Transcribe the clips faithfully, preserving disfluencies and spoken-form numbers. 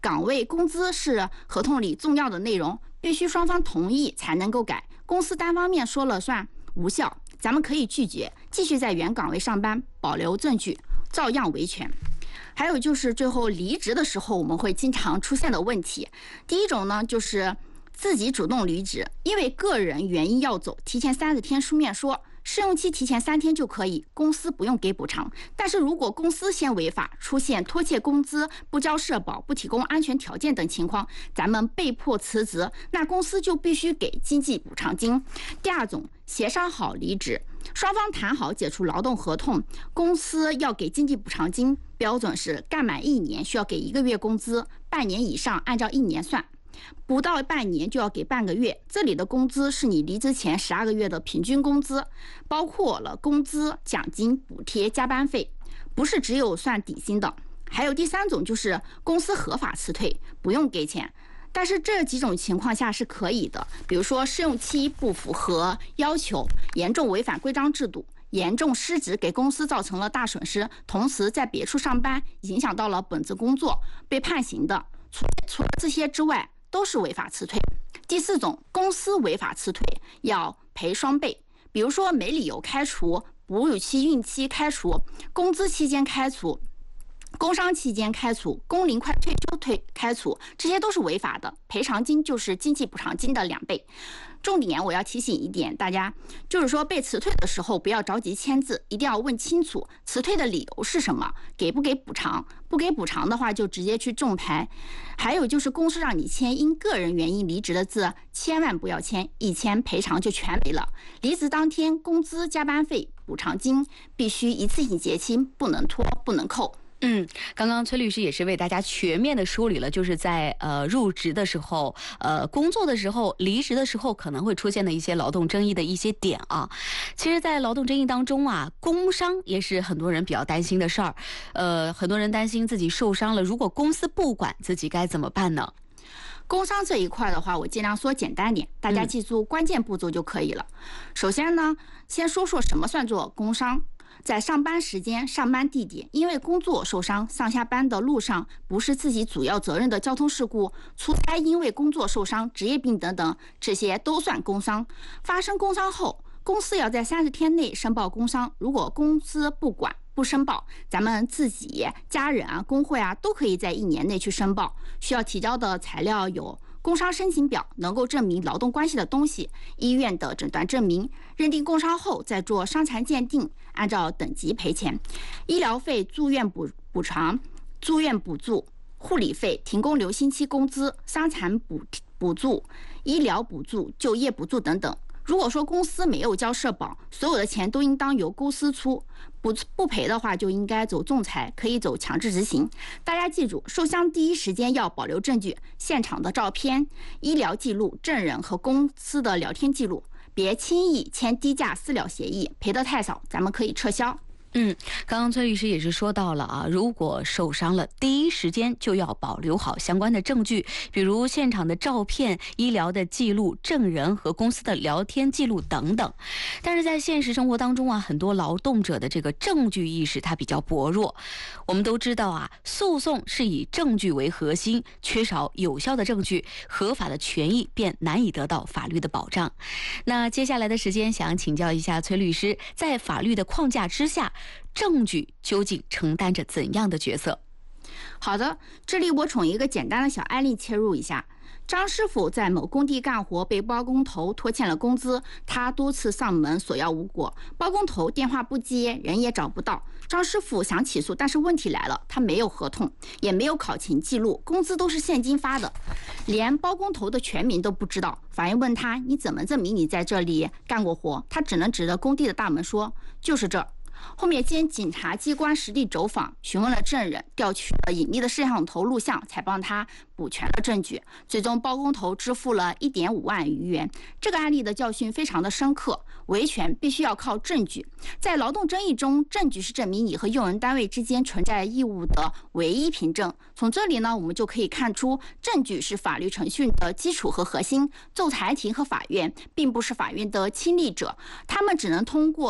岗位工资是合同里重要的内容，必须双方同意才能够改，公司单方面说了算无效，咱们可以拒绝，继续在原岗位上班，保留证据，照样维权。还有就是最后离职的时候，我们会经常出现的问题。第一种呢，就是自己主动离职，因为个人原因要走，提前三十天书面说，试用期提前三天就可以，公司不用给补偿。但是如果公司先违法，出现拖欠工资、不交社保、不提供安全条件等情况，咱们被迫辞职，那公司就必须给经济补偿金。第二种，协商好离职，双方谈好解除劳动合同，公司要给经济补偿金，标准是干满一年需要给一个月工资，半年以上按照一年算。不到半年就要给半个月，这里的工资是你离职前十二个月的平均工资，包括了工资、奖金、补贴、加班费，不是只有算底薪的。还有第三种就是公司合法辞退，不用给钱，但是这几种情况下是可以的，比如说试用期不符合要求，严重违反规章制度，严重失职给公司造成了大损失，同时在别处上班影响到了本职工作，被判刑的。除除了这些之外，都是违法辞退。第四种，公司违法辞退要赔双倍，比如说没理由开除、哺乳期、孕期开除、工资期间开除、工伤期间开除、工龄快退休退开除，这些都是违法的，赔偿金就是经济补偿金的两倍。重点我要提醒一点大家，就是说被辞退的时候不要着急签字，一定要问清楚辞退的理由是什么，给不给补偿，不给补偿的话就直接去仲裁。还有就是公司让你签因个人原因离职的字，千万不要签，一签赔偿就全没了。离职当天工资、加班费、补偿金必须一次性结清，不能拖，不能扣。 嗯，刚刚崔律师也是为大家全面的梳理了，就是在呃入职的时候、呃工作的时候、离职的时候可能会出现的一些劳动争议的一些点啊。其实，在劳动争议当中啊，工伤也是很多人比较担心的事儿。呃，很多人担心自己受伤了，如果公司不管，自己该怎么办呢？ 工伤这一块的话，我尽量说简单点，大家记住关键步骤就可以了。嗯、首先呢，先说说什么算作工伤。在上班时间、上班地点，因为工作受伤，上下班的路上不是自己主要责任的交通事故，出差因为工作受伤、职业病等等，这些都算工伤。发生工伤后，公司要在三十天内申报工伤，如果公司不管不申报，咱们自己、家人啊、工会啊都可以在一年内去申报。需要提交的材料有工伤申请表，能够证明劳动关系的东西，医院的诊断证明，认定工伤后再做伤残鉴定，按照等级赔钱，医疗费、住院补补偿、住院补助、护理费、停工留薪期工资、伤残补补助、医疗补助、就业补助等等。如果说公司没有交社保，所有的钱都应当由公司出，不不赔的话就应该走仲裁，可以走强制执行。大家记住，受伤第一时间要保留证据，现场的照片、医疗记录、证人和公司的聊天记录，别轻易签低价私了协议，赔得太少，咱们可以撤销。 嗯，刚刚崔律师也是说到了啊，如果受伤了，第一时间就要保留好相关的证据，比如现场的照片、医疗的记录、证人和公司的聊天记录等等。但是在现实生活当中啊，很多劳动者的这个证据意识它比较薄弱。我们都知道啊，诉讼是以证据为核心，缺少有效的证据，合法的权益便难以得到法律的保障。那接下来的时间，想请教一下崔律师，在法律的框架之下，证据究竟承担着怎样的角色？ 好的，这里我从一个简单的小案例切入一下。张师傅在某工地干活，被包工头拖欠了工资，他多次上门索要无果，包工头电话不接，人也找不到。张师傅想起诉，但是问题来了，他没有合同，也没有考勤记录，工资都是现金发的，连包工头的全名都不知道。法院问他，你怎么证明你在这里干过活？他只能指着工地的大门说，就是这儿。后面经警察机关实地走访，询问了证人，调取了隐秘的摄像头录像，才帮他补全了证据。最终包工头支付了 一点五万余元。这个案例的教训非常的深刻，维权必须要靠证据。在劳动争议中，证据是证明你和用人单位之间存在义务的唯一凭证。从这里呢，我们就可以看出，证据是法律程序的基础和核心。仲裁庭和法院并不是法院的亲历者，他们只能通过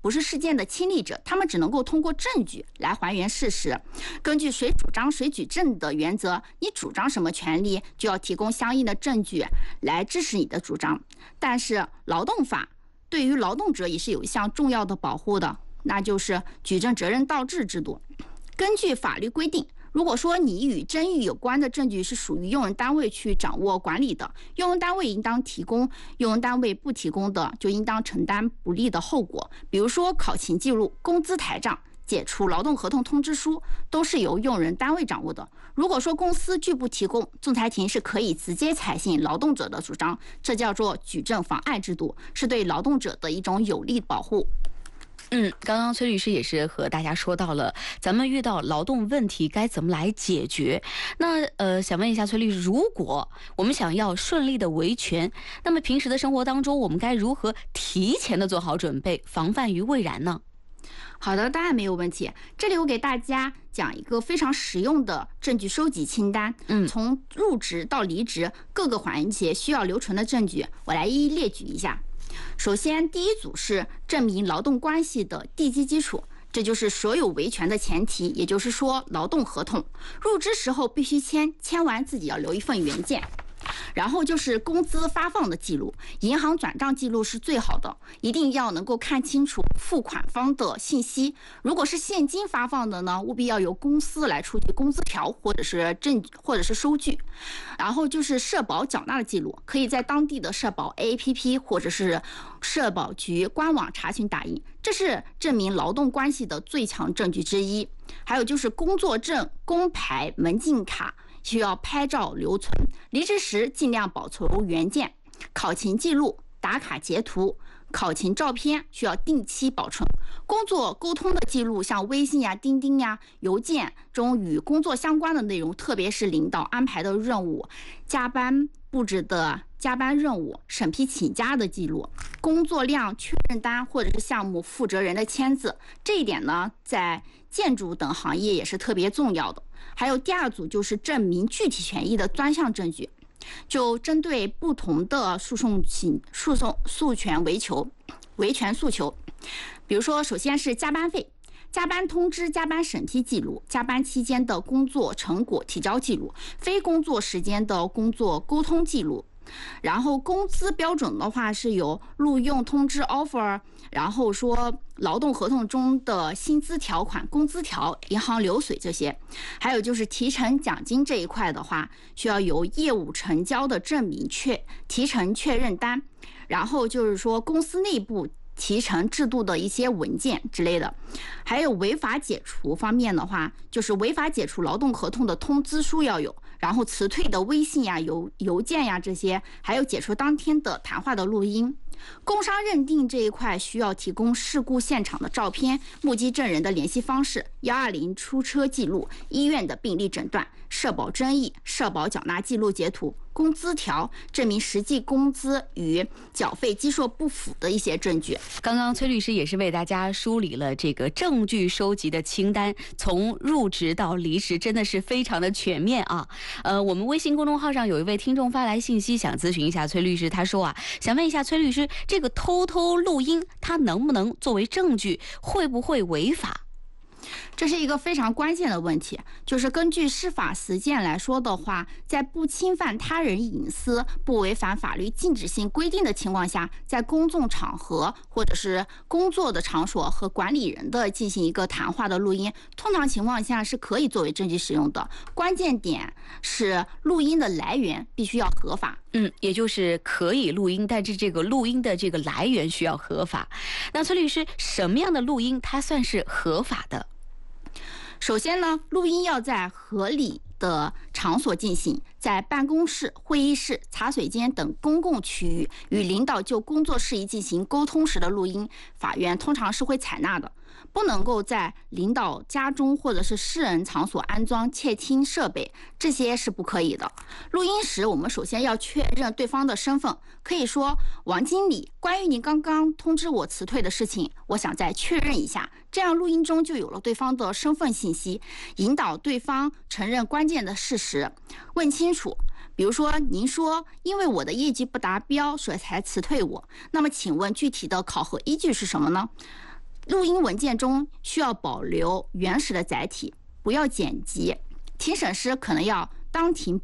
不是事件的亲历者，他们只能够通过证据来还原事实。根据谁主张谁举证的原则，你主张什么权利，就要提供相应的证据来支持你的主张。但是劳动法对于劳动者也是有一项重要的保护的，那就是举证责任倒置制度。根据法律规定，如果说你与争议有关的证据是属于用人单位去掌握管理的，用人单位应当提供，用人单位不提供的就应当承担不利的后果。比如说考勤记录、工资台账、解除劳动合同通知书都是由用人单位掌握的。如果说公司拒不提供，仲裁庭是可以直接采信劳动者的主张，这叫做举证妨碍制度，是对劳动者的一种有力保护。 嗯，刚刚崔律师也是和大家说到了，咱们遇到劳动问题该怎么来解决。那呃，想问一下崔律师，如果我们想要顺利的维权，那么平时的生活当中，我们该如何提前的做好准备，防范于未然呢？ 好的，当然没有问题。这里我给大家讲一个非常实用的证据收集清单， 嗯， 从入职到离职各个环节需要留存的证据，我来一一列举一下。首先，第一组是证明劳动关系的地基基础，这就是所有维权的前提，也就是说，劳动合同入职时候必须签，签完自己要留一份原件。然后就是工资发放的记录，银行转账记录是最好的，一定要能够看清楚付款方的信息。如果是现金发放的呢，务必要由公司来出具工资条或者是证或者是收据。然后就是社保缴纳的记录，可以在当地的社保 A P P 或者是社保局官网查询打印，这是证明劳动关系的最强证据之一。还有就是工作证、工牌、门禁卡需要拍照留存，离职时尽量保存原件。考勤记录、打卡截图、考勤照片需要定期保存。工作沟通的记录，像微信呀、钉钉呀、邮件中与工作相关的内容，特别是领导安排的任务、加班布置的加班任务、审批请假的记录、工作量确认单或者是项目负责人的签字。这一点呢，在建筑等行业也是特别重要的。还有第二组就是证明具体权益的专项证据，就针对不同的诉讼请诉讼诉权维求维权诉求。比如说，首先是加班费、加班通知、加班审批记录、加班期间的工作成果提交记录、非工作时间的工作沟通记录。然后工资标准的话是有录用通知 offer， 然后说劳动合同中的薪资条款、工资条、银行流水这些。还有就是提成奖金这一块的话，需要有业务成交的证明确提成确认单，然后就是说公司内部提成制度的一些文件之类的。还有违法解除方面的话，就是违法解除劳动合同的通知书要有，然后辞退的微信呀、邮邮件呀这些，还有解除当天的谈话的录音。工伤认定这一块需要提供事故现场的照片、目击证人的联系方式、一二零出车记录、医院的病历诊断、社保争议、社保缴纳记录截图、工资条证明实际工资与缴费基数不符的一些证据。 刚刚崔律师也是为大家梳理了这个证据收集的清单，从入职到离职真的是非常的全面啊。呃，我们微信公众号上有一位听众发来信息，想咨询一下崔律师，他说啊，想问一下崔律师，这个偷偷录音它能不能作为证据，会不会违法？ 这是一个非常关键的问题，就是根据司法实践来说的话，在不侵犯他人隐私、不违反法律禁止性规定的情况下，在公众场合或者是工作的场所和管理人的进行一个谈话的录音，通常情况下是可以作为证据使用的。关键点是录音的来源必须要合法。 嗯，也就是可以录音，但是这个录音的这个来源需要合法。那崔律师，什么样的录音它算是合法的？ 首先呢，录音要在合理的场所进行，在办公室、会议室、茶水间等公共区域与领导就工作事宜进行沟通时的录音，法院通常是会采纳的。不能够在领导家中或者是私人场所安装窃听设备，这些是不可以的。录音时，我们首先要确认对方的身份，可以说王经理，关于您刚刚通知我辞退的事情，我想再确认一下，这样录音中就有了对方的身份信息，引导对方承认关键的事实，问清楚。比如说，您说因为我的业绩不达标，所以才辞退我，那么请问具体的考核依据是什么呢？ 录音文件中需要保留原始的载体，不要剪辑。庭审师可能要当庭